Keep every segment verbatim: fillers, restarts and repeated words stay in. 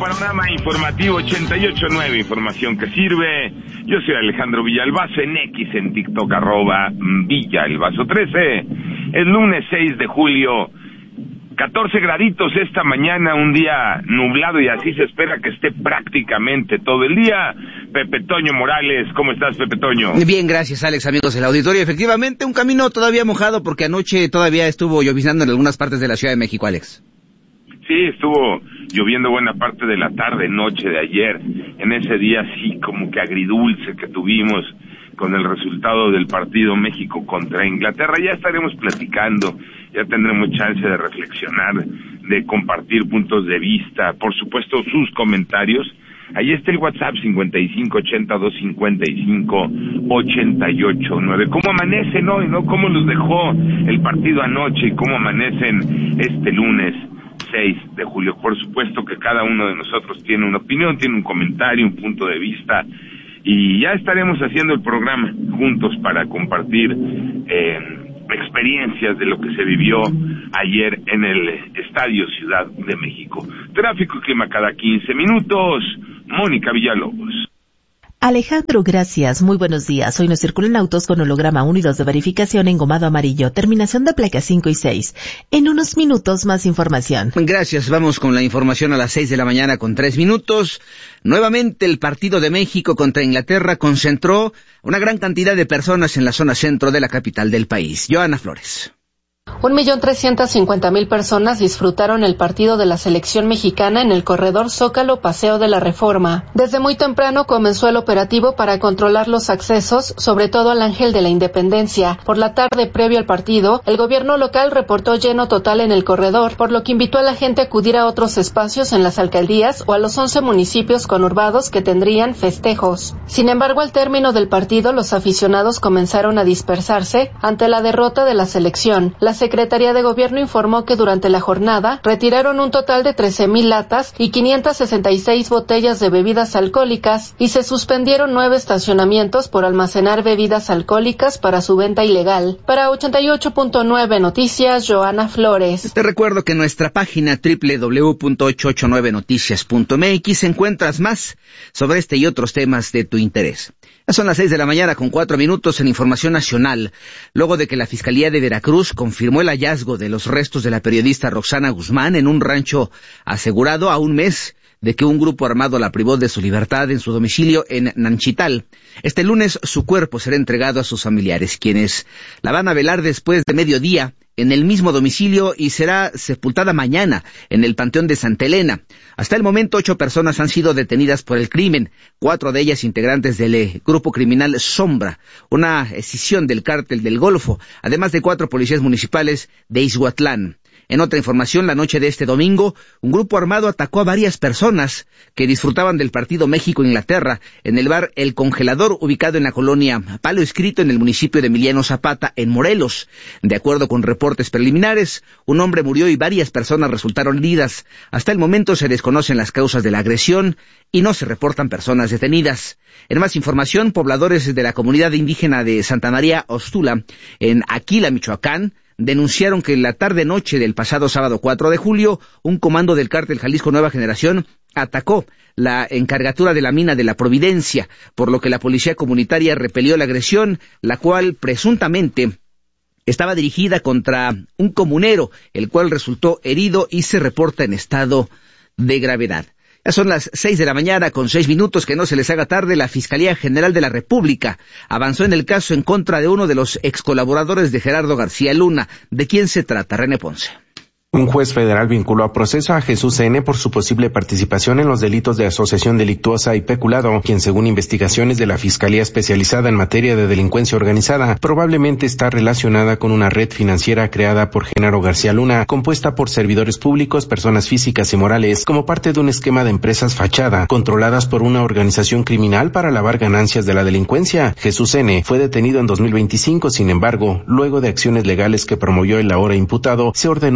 Panorama Informativo ochenta y ocho punto nueve, información que sirve. Yo soy Alejandro Villalbazo, en X, en TikTok, arroba Villalbazo trece. Es lunes seis de julio, catorce graditos esta mañana, un día nublado y así se espera que esté prácticamente todo el día. Pepe Toño Morales, ¿cómo estás, Pepe Toño? Bien, gracias, Alex, amigos del auditorio. Efectivamente, un camino todavía mojado porque anoche todavía estuvo lloviznando en algunas partes de la Ciudad de México, Alex. Sí, estuvo lloviendo buena parte de la tarde, noche de ayer, en ese día sí como que agridulce que tuvimos con el resultado del partido México contra Inglaterra. Ya estaremos platicando, ya tendremos chance de reflexionar, de compartir puntos de vista, por supuesto sus comentarios. Ahí está el WhatsApp cincuenta y cinco ochenta, doscientos cincuenta y cinco, ochenta y ocho nueve. ¿Cómo amanecen hoy, no? ¿Cómo los dejó el partido anoche y cómo amanecen este lunes seis de julio? Por supuesto que cada uno de nosotros tiene una opinión, tiene un comentario, un punto de vista, y ya estaremos haciendo el programa juntos para compartir eh, experiencias de lo que se vivió ayer en el Estadio Ciudad de México. Tráfico y clima cada quince minutos. Mónica Villalobos. Alejandro, gracias. Muy buenos días. Hoy nos circulan autos con holograma uno y dos de verificación engomado amarillo, terminación de placas cinco y seis. En unos minutos más información. Gracias. Vamos con la información a las seis de la mañana con tres minutos. Nuevamente el partido de México contra Inglaterra concentró una gran cantidad de personas en la zona centro de la capital del país. Joana Flores. Un millón trescientas cincuenta mil personas disfrutaron el partido de la selección mexicana en el corredor Zócalo Paseo de la Reforma. Desde muy temprano comenzó el operativo para controlar los accesos, sobre todo al Ángel de la Independencia. Por la tarde, previo al partido, el gobierno local reportó lleno total en el corredor, por lo que invitó a la gente a acudir a otros espacios en las alcaldías o a los once municipios conurbados que tendrían festejos. Sin embargo, al término del partido, los aficionados comenzaron a dispersarse ante la derrota de la selección. La Secretaría de Gobierno informó que durante la jornada retiraron un total de trece mil latas y quinientas sesenta y seis botellas de bebidas alcohólicas y se suspendieron nueve estacionamientos por almacenar bebidas alcohólicas para su venta ilegal. Para ochenta y ocho punto nueve Noticias, Joana Flores. Te recuerdo que en nuestra página doble u doble u doble u punto ochocientos ochenta y nueve noticias punto m x encuentras más sobre este y otros temas de tu interés. Ya son las seis de la mañana con cuatro minutos en Información Nacional, luego de que la Fiscalía de Veracruz confirmó el hallazgo de los restos de la periodista Roxana Guzmán en un rancho asegurado a un mes de que un grupo armado la privó de su libertad en su domicilio en Nanchital. Este lunes su cuerpo será entregado a sus familiares, quienes la van a velar después de mediodía en el mismo domicilio y será sepultada mañana en el Panteón de Santa Elena. Hasta el momento, ocho personas han sido detenidas por el crimen, cuatro de ellas integrantes del eh, grupo criminal Sombra, una escisión del cártel del Golfo, además de cuatro policías municipales de Ixhuatlán. En otra información, la noche de este domingo, un grupo armado atacó a varias personas que disfrutaban del partido México-Inglaterra en el bar El Congelador, ubicado en la colonia Palo Escrito, en el municipio de Emiliano Zapata, en Morelos. De acuerdo con reportes preliminares, un hombre murió y varias personas resultaron heridas. Hasta el momento se desconocen las causas de la agresión y no se reportan personas detenidas. En más información, pobladores de la comunidad indígena de Santa María Ostula, en Aquila, Michoacán, denunciaron que en la tarde-noche del pasado sábado cuatro de julio, un comando del cártel Jalisco Nueva Generación atacó la encargatura de la mina de la Providencia, por lo que la policía comunitaria repelió la agresión, la cual presuntamente estaba dirigida contra un comunero, el cual resultó herido y se reporta en estado de gravedad. Ya son las seis de la mañana con seis minutos, que no se les haga tarde. La Fiscalía General de la República avanzó en el caso en contra de uno de los ex colaboradores de Gerardo García Luna. ¿De quién se trata? René Ponce. Un juez federal vinculó a proceso a Jesús N. por su posible participación en los delitos de asociación delictuosa y peculado, quien, según investigaciones de la Fiscalía Especializada en Materia de Delincuencia Organizada, probablemente está relacionada con una red financiera creada por Genaro García Luna, compuesta por servidores públicos, personas físicas y morales, como parte de un esquema de empresas fachada, controladas por una organización criminal para lavar ganancias de la delincuencia. Jesús N. fue detenido en dos mil veinticinco, sin embargo, luego de acciones legales que promovió el ahora imputado, se ordenó la reposición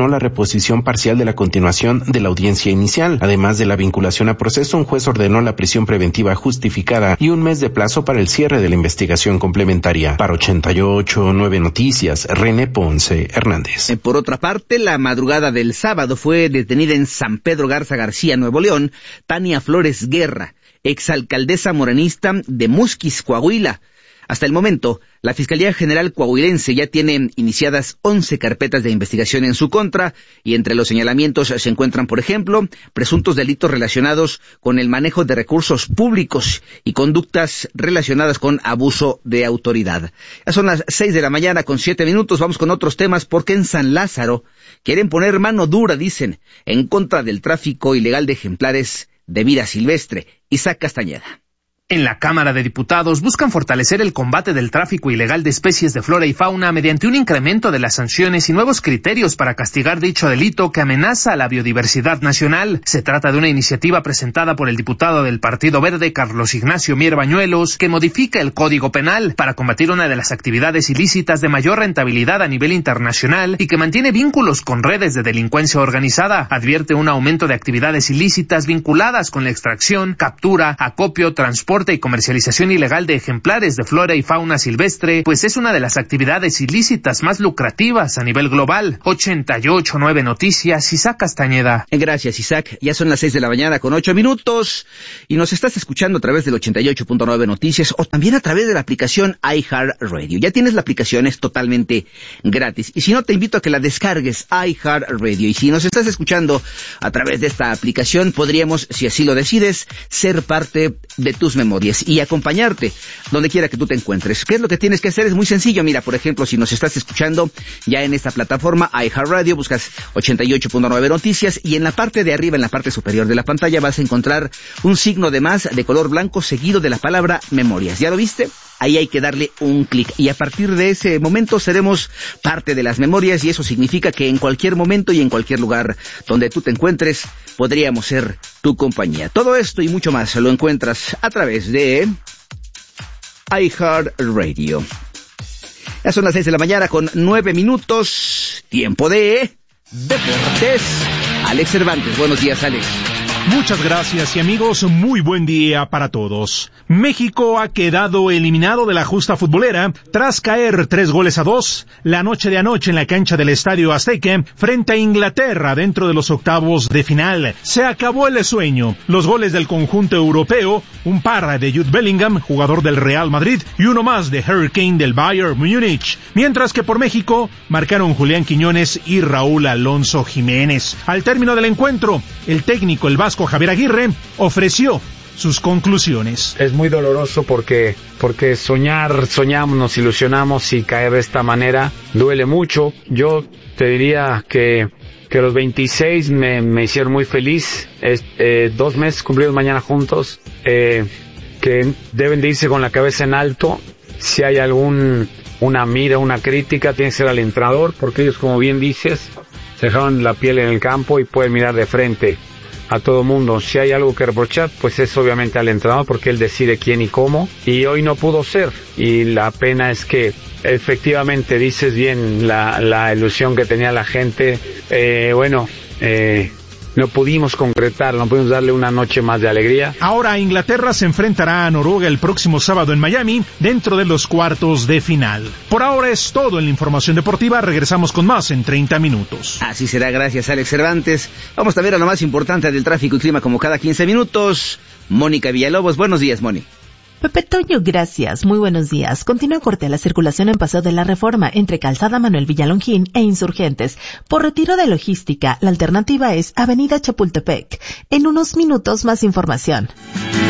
disposición parcial de la continuación de la audiencia inicial. Además de la vinculación a proceso, un juez ordenó la prisión preventiva justificada y un mes de plazo para el cierre de la investigación complementaria. Para ochenta y ocho punto nueve Noticias, René Ponce Hernández. Por otra parte, la madrugada del sábado fue detenida en San Pedro Garza García, Nuevo León, Tania Flores Guerra, exalcaldesa morenista de Musquis, Coahuila. Hasta el momento, la Fiscalía General Coahuilense ya tiene iniciadas once carpetas de investigación en su contra, y entre los señalamientos se encuentran, por ejemplo, presuntos delitos relacionados con el manejo de recursos públicos y conductas relacionadas con abuso de autoridad. Ya son las seis de la mañana con siete minutos, vamos con otros temas, porque en San Lázaro quieren poner mano dura, dicen, en contra del tráfico ilegal de ejemplares de vida silvestre. Isaac Castañeda. En la Cámara de Diputados buscan fortalecer el combate del tráfico ilegal de especies de flora y fauna mediante un incremento de las sanciones y nuevos criterios para castigar dicho delito que amenaza a la biodiversidad nacional. Se trata de una iniciativa presentada por el diputado del Partido Verde, Carlos Ignacio Mier Bañuelos, que modifica el Código Penal para combatir una de las actividades ilícitas de mayor rentabilidad a nivel internacional y que mantiene vínculos con redes de delincuencia organizada. Advierte un aumento de actividades ilícitas vinculadas con la extracción, captura, acopio, transporte y comercialización ilegal de ejemplares de flora y fauna silvestre, pues es una de las actividades ilícitas más lucrativas a nivel global. ochenta y ocho punto nueve Noticias, Isaac Castañeda. Gracias, Isaac. Ya son las seis de la mañana con ocho minutos y nos estás escuchando a través del ochenta y ocho punto nueve Noticias o también a través de la aplicación iHeartRadio. Ya tienes la aplicación, es totalmente gratis. Y si no, te invito a que la descargues, iHeartRadio. Y si nos estás escuchando a través de esta aplicación, podríamos, si así lo decides, ser parte de tus memorias y acompañarte donde quiera que tú te encuentres. ¿Qué es lo que tienes que hacer? Es muy sencillo. Mira, por ejemplo, si nos estás escuchando ya en esta plataforma iHeartRadio, buscas ochenta y ocho punto nueve Noticias y en la parte de arriba, en la parte superior de la pantalla, vas a encontrar un signo de más de color blanco seguido de la palabra Memorias. ¿Ya lo viste? Ahí hay que darle un clic y a partir de ese momento seremos parte de las memorias y eso significa que en cualquier momento y en cualquier lugar donde tú te encuentres podríamos ser tu compañía. Todo esto y mucho más lo encuentras a través de iHeartRadio. Ya son las seis de la mañana con nueve minutos, tiempo de deportes. Alex Cervantes, buenos días, Alex. Muchas gracias y amigos, muy buen día para todos. México ha quedado eliminado de la justa futbolera tras caer tres goles a dos la noche de anoche en la cancha del Estadio Azteca frente a Inglaterra dentro de los octavos de final. Se acabó el sueño. Los goles del conjunto europeo, un par de Jude Bellingham, jugador del Real Madrid, y uno más de Harry Kane del Bayern Múnich. Mientras que por México marcaron Julián Quiñones y Raúl Alonso Jiménez. Al término del encuentro, el técnico, el vasco Javier Aguirre, ofreció sus conclusiones. Es muy doloroso porque porque soñar, soñamos, nos ilusionamos y caer de esta manera duele mucho. Yo te diría que que los veintiséis me, me hicieron muy feliz. Es, eh, dos meses cumplidos mañana juntos, eh, que deben de irse con la cabeza en alto. Si hay algún una mira, una crítica, tiene que ser al entrenador, porque ellos, como bien dices, se dejaron la piel en el campo y pueden mirar de frente a todo mundo. Si hay algo que reprochar, pues es obviamente al entrenador, porque él decide quién y cómo, y hoy no pudo ser, y la pena es que efectivamente dices bien la, la ilusión que tenía la gente, eh, bueno, eh, no pudimos concretar, no pudimos darle una noche más de alegría. Ahora Inglaterra se enfrentará a Noruega el próximo sábado en Miami, dentro de los cuartos de final. Por ahora es todo en la información deportiva, regresamos con más en treinta minutos. Así será, gracias Alex Cervantes. Vamos a ver a lo más importante del tráfico y clima como cada quince minutos. Mónica Villalobos, buenos días, Moni. Pepe Toño, gracias. Muy buenos días. Continúa corte la circulación en Paseo de la Reforma entre Calzada Manuel Villalongín e Insurgentes. Por retiro de logística, la alternativa es Avenida Chapultepec. En unos minutos más información.